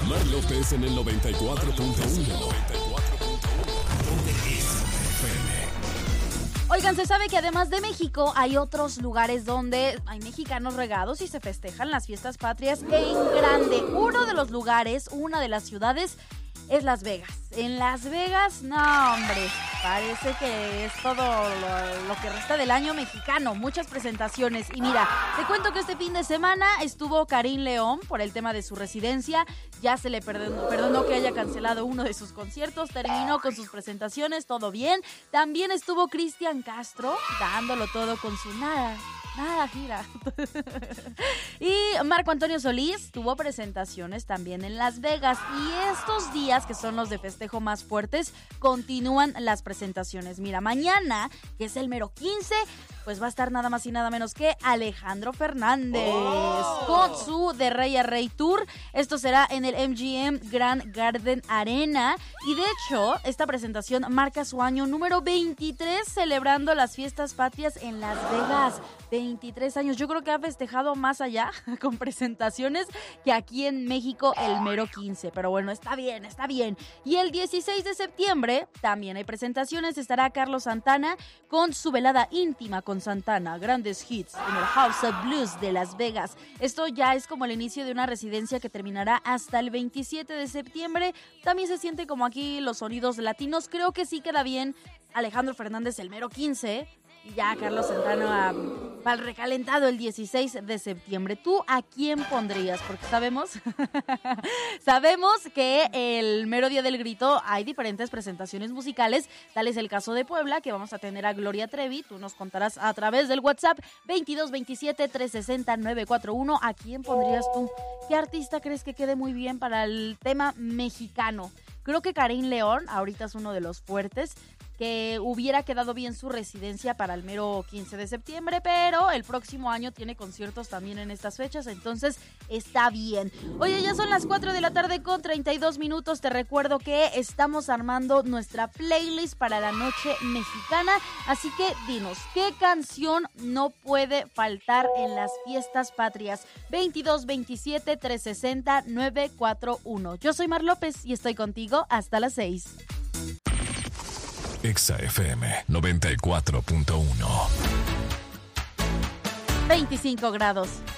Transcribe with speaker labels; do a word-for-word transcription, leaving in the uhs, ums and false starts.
Speaker 1: Mar López en el noventa y cuatro punto uno.
Speaker 2: Oigan, se sabe que además de México hay otros lugares donde hay mexicanos regados y se festejan las fiestas patrias en grande. Uno de los lugares, una de las ciudades es Las Vegas. En Las Vegas, no hombre, parece que es todo lo, lo que resta del año mexicano, muchas presentaciones. Y mira, te cuento que este fin de semana estuvo Karim León por el tema de su residencia, ya se le perdonó, perdonó que haya cancelado uno de sus conciertos, terminó con sus presentaciones, todo bien. También estuvo Cristian Castro dándolo todo con su nada. Nada gira. Y Marco Antonio Solís tuvo presentaciones también en Las Vegas. Y estos días, que son los de festejo más fuertes, continúan las presentaciones. Mira, mañana, que es el mero quince, pues va a estar nada más y nada menos que Alejandro Fernández oh. con su De Rey a Rey Tour. Esto será en el M G M Grand Garden Arena. Y de hecho, esta presentación marca su año número veintitrés celebrando las fiestas patrias en Las Vegas. veintitrés años. Yo creo que ha festejado más allá con presentaciones que aquí en México el mero quince. Pero bueno, está bien, está bien. Y el dieciséis de septiembre también hay presentaciones. Estará Carlos Santana con su velada íntima con Santana. Grandes hits en el House of Blues de Las Vegas. Esto ya es como el inicio de una residencia que terminará hasta el veintisiete de septiembre. También se siente como aquí los sonidos latinos. Creo que sí queda bien Alejandro Fernández el mero quince. Y ya Carlos Santana para el recalentado el dieciséis de septiembre. ¿Tú a quién pondrías? Porque sabemos, sabemos que el mero día del grito hay diferentes presentaciones musicales. Tal es el caso de Puebla, que vamos a tener a Gloria Trevi. Tú nos contarás a través del WhatsApp veintidós veintisiete trescientos sesenta novecientos cuarenta y uno. ¿A quién pondrías tú? ¿Qué artista crees que quede muy bien para el tema mexicano? Creo que Karim León ahorita es uno de los fuertes, que hubiera quedado bien su residencia para el mero quince de septiembre, pero el próximo año tiene conciertos también en estas fechas, entonces está bien. Oye, ya son las cuatro de la tarde con treinta y dos minutos. Te recuerdo que estamos armando nuestra playlist para la noche mexicana, así que dinos, ¿qué canción no puede faltar en las fiestas patrias? veintidós veintisiete trescientos sesenta novecientos cuarenta y uno. Yo soy Mar López y estoy contigo hasta las seis.
Speaker 1: Exa F M noventa y cuatro punto uno.
Speaker 2: veinticinco grados.